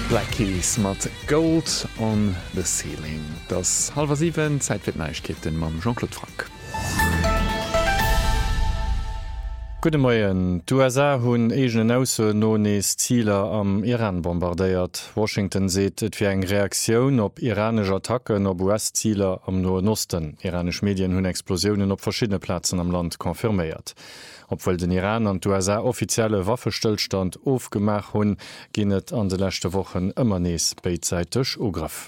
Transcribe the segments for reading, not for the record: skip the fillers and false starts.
Black Keys mat Gold on the Ceiling. Das 6:30 Zeit fir Neichkeeten mam Jean-Claude Frank. Gute Morgen. Die USA hunn egenen Ausse no nees Zieler am Iran bombardéiert. Washington seet, et fir eng Reaktionun op iranesch Attacken op US-Zieler am Noen Osten. Iranesch Medien hunn Explosionen op verschiedene Plätzen am Land konfirméiert. Obwohl den Iran an die USA offizielle Waffestillstand aufgemacht hunn, ginnet an de letzte Wochen immer nees beidseitig ugriff.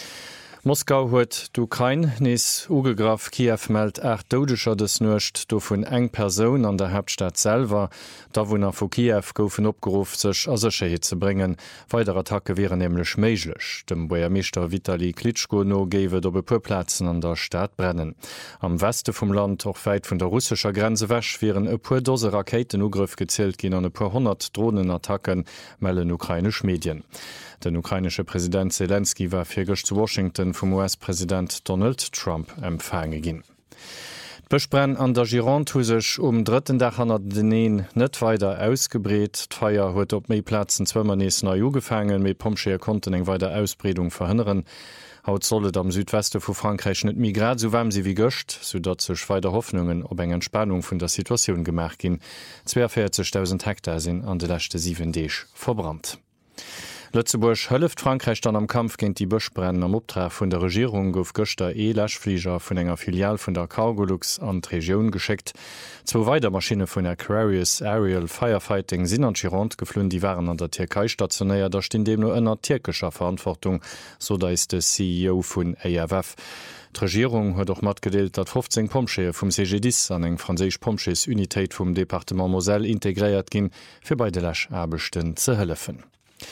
Moskau huet d'Ukraine nees ugegraf. Kiew meldt 8 Todescher des Nucht do vun eng Person an der Hauptstadt selber. Dawohner vu Kiew goufen opgerufen, sech a Sicherheet ze bringen. Weitere Attacke wären nämlich méiglech. Dem Bürgermeister Vitali Klitschko no gewet op e puer Plätzen an der Stadt brennen. Am Weste vom Land, och weit vun der russischer Grenze wäsch, wären e puer Dose Raketenugriff gezielt gin an e puer 100 Drohnenattacken, melden ukrainisch Medien. Den ukrainische Präsident Zelensky war firgech zu Washington vom US-Präsident Donald Trump empfange ginn. Besprenn an der Gironde hu sech 3. Dach an den net weiter ausgebreet. D'Feier huet op méi Plätzen 2 nees na Jo gefangen, méi Pomscheier konnten eng weiter Ausbreedung verhindern. Haut sollet am Südweste vu Frankreich net mi grad so warm sie wie gëcht, sodat sech weiter Hoffnungen op eng Entspannung vun der Situation gemerk gin. 42.000 Hektar sinn an de lechte 7 Deeg verbrannt. Lützeburg hëlleft Frankreich dann am Kampf géint die Bëschbrennen am Optrag vun der Regierung gouf Göster Lashflieger vun enger Filial vun der Cargolux an d'Regioun geschickt. 2 Weitermaschine vun Aquarius Aerial Firefighting sinn an Gironde geflünn, die waren an der Türkei stationéiert, da stehen dem nur ënner türkischer Verantwortung, so da ist der CEO vun AFF. Die Regierung huet auch mat gedeelt, dat 15 Pomscheier vum CG10 an eng franzésisch Pomschees-Unitéit vum Departement Moselle integriert ginn, fir bei de Lasch-Abechten ze hëllefen.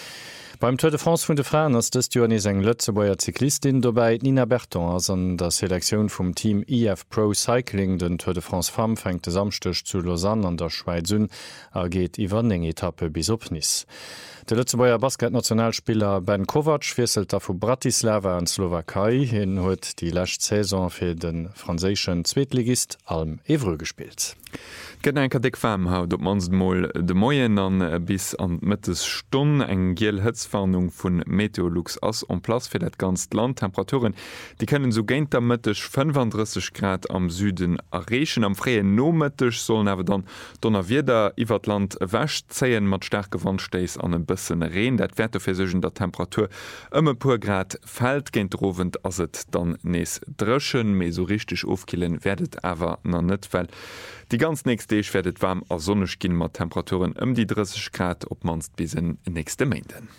Beim Tour de France vun de Frauen ass dës Journées eng Lëtzebauer Zyklistin dobäi Nina Berton ass an der Selektion vum Team EF Pro Cycling den Tour de France Femme fängt de Samstech zu Lausanne an der Schweiz un geht iwwer eng Etappe bis op Nice. De Lëtzebauer Basketnationalspieler Ben Kovac wieselt vu Bratislava an Slowakei hin huet die lächt Saison fir den franzéschen Zweetligist Alm Évreux gespielt. Gëtt eng Kadik Fam haut op mansmoll de Moien an bis an Mëttes Stonn eng giel Hëtzwarnung vun Meteorlux ass on Plas fir dat ganz Land. Temperaturen, die kënnen so géint der Mëttech 35 Grad am Süden errechen. Am Fréien nomëttech sollen awer dann donner wieder iwwer Land wächt zeien mat sterke Wandsteis an en bëssen Reen. Dat werte fir segen der Temperatur ëmme puer Grad fällt géint drowend ass et dann nees drëschen, méi so richtig ofkillen werdet awer na net well. Die ganz nächste Deeg werdet warm a sonnech ginn mat Temperaturen die 30 Grad op manst bisen nächste Mänden.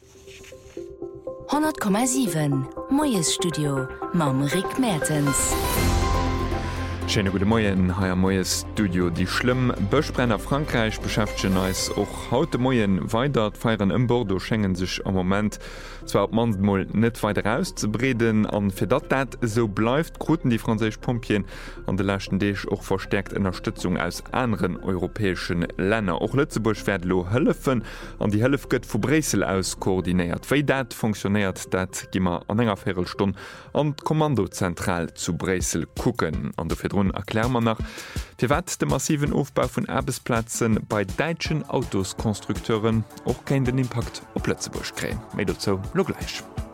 100,7 Moyes Studio mam Rick Mertens. Schöne gute Morgen, heuer Moyes Studio. Die schlimm Böschbrenner Frankreich beschäftigen uns auch heute Morgen weiter. Feiern im Bordeaux schenken sich am Moment zwar ob man mal nicht weiter auszubreden. Und für das so bleibt, kruten die französischen Pompien an der letzten Tag auch verstärkt Unterstützung aus anderen europäischen Ländern. Auch Lützeburg wird helfen und die Hilfe wird von Brüssel aus koordiniert. Wie das funktioniert, das gehen wir an einer Viertelstunde an die Kommandozentral zu Brüssel gucken. Und dafür erklären wir nach, für was den massiven Aufbau von Arbeitsplätzen bei deutschen Autoskonstrukteuren auch keinen Impact auf Lützeburg kriegen. Mehr dazu noch gleich.